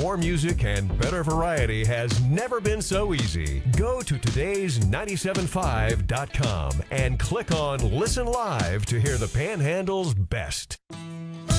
more music and better variety has never been so easy. Go to todays975.com and click on Listen Live to hear the Panhandle's best.